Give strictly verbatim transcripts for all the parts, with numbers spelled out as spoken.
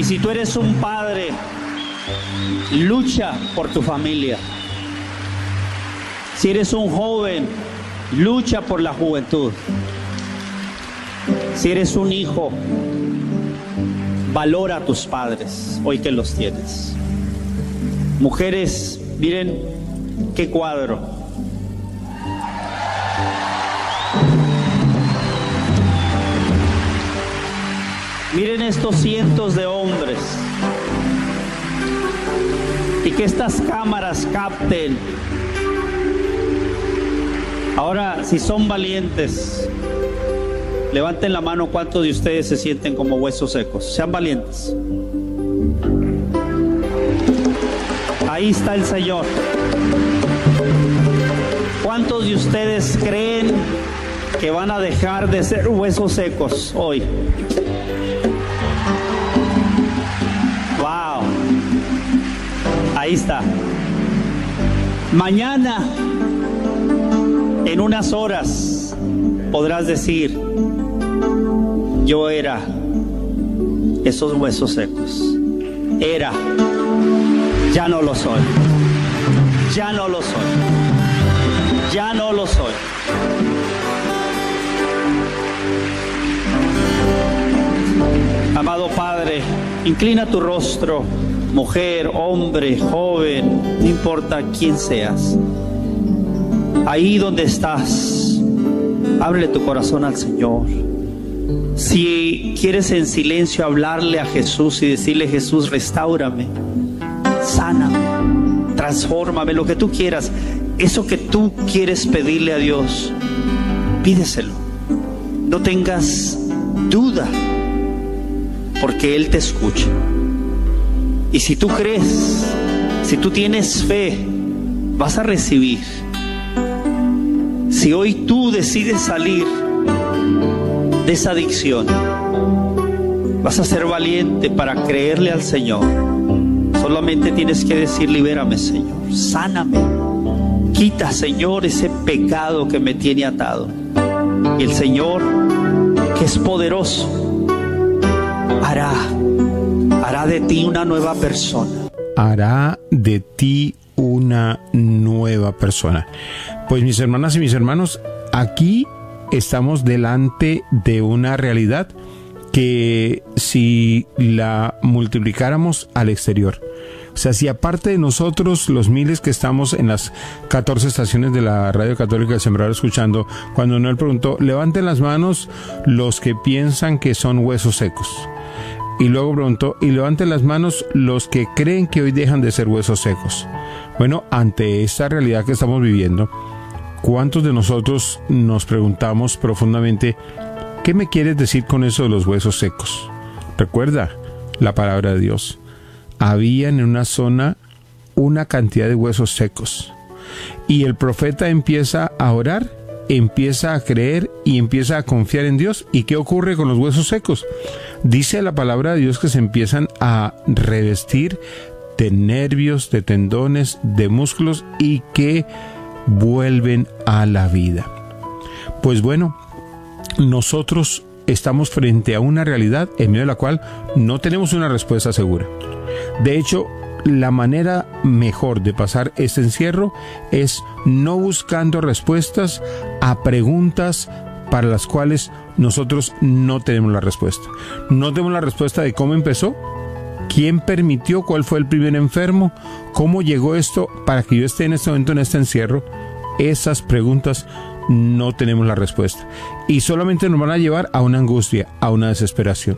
Y si tú eres un padre, lucha por tu familia. Si eres un joven, lucha por la juventud. Si eres un hijo, valora a tus padres hoy que los tienes. Mujeres, miren qué cuadro. Miren estos cientos de hombres. Y que estas cámaras capten. Ahora, si son valientes, levanten la mano. ¿Cuántos de ustedes se sienten como huesos secos? Sean valientes. Ahí está el Señor. ¿Cuántos de ustedes creen que van a dejar de ser huesos secos hoy? Wow. Ahí está. Mañana, en unas horas, podrás decir: yo era esos huesos secos. Era. Ya no lo soy. Ya no lo soy. Ya no lo soy. Amado Padre, inclina tu rostro, mujer, hombre, joven, no importa quién seas. Ahí donde estás, ábrele tu corazón al Señor. Si quieres en silencio hablarle a Jesús y decirle: Jesús, restáurame, sáname, transfórmame, lo que tú quieras, eso que tú quieres pedirle a Dios, pídeselo. No tengas duda, porque Él te escucha. Y si tú crees, si tú tienes fe, vas a recibir. Si hoy tú decides salir de esa adicción, vas a ser valiente para creerle al Señor. Solamente tienes que decir: libérame, Señor, sáname, quita, Señor, ese pecado que me tiene atado. Y el Señor, que es poderoso, hará, hará de ti una nueva persona. Hará de ti una nueva persona. Pues mis hermanas y mis hermanos, aquí estamos delante de una realidad que si la multiplicáramos al exterior, o sea, si aparte de nosotros, los miles que estamos en las catorce estaciones de la Radio Católica del Sembrador escuchando, cuando Noel preguntó: levanten las manos los que piensan que son huesos secos. Y luego preguntó: y levanten las manos los que creen que hoy dejan de ser huesos secos. Bueno, ante esta realidad que estamos viviendo, ¿cuántos de nosotros nos preguntamos profundamente: ¿qué me quieres decir con eso de los huesos secos? Recuerda la palabra de Dios. Habían en una zona una cantidad de huesos secos. Y el profeta empieza a orar, empieza a creer y empieza a confiar en Dios. ¿Y qué ocurre con los huesos secos? Dice la palabra de Dios que se empiezan a revestir de nervios, de tendones, de músculos, y que vuelven a la vida. Pues bueno, nosotros estamos frente a una realidad en medio de la cual no tenemos una respuesta segura. De hecho, la manera mejor de pasar este encierro es no buscando respuestas a preguntas para las cuales nosotros no tenemos la respuesta. No tenemos la respuesta de cómo empezó, quién permitió, cuál fue el primer enfermo, cómo llegó esto para que yo esté en este momento en este encierro. Esas preguntas no tenemos la respuesta y solamente nos van a llevar a una angustia, a una desesperación.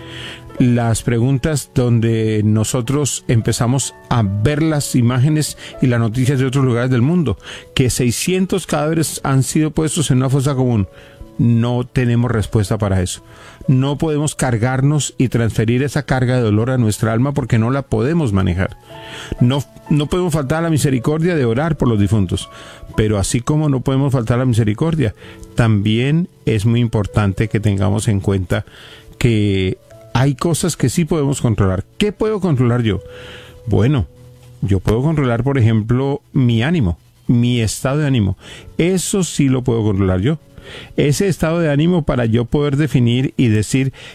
Las preguntas donde nosotros empezamos a ver las imágenes y las noticias de otros lugares del mundo, que seiscientos cadáveres han sido puestos en una fosa común. No tenemos respuesta para eso. No podemos cargarnos y transferir esa carga de dolor a nuestra alma porque no la podemos manejar. No, no podemos faltar a la misericordia de orar por los difuntos, pero así como no podemos faltar a la misericordia, también es muy importante que tengamos en cuenta que hay cosas que sí podemos controlar. ¿Qué puedo controlar yo? Bueno, yo puedo controlar, por ejemplo, mi ánimo, mi estado de ánimo. Eso sí lo puedo controlar yo. Ese estado de ánimo para yo poder definir y decir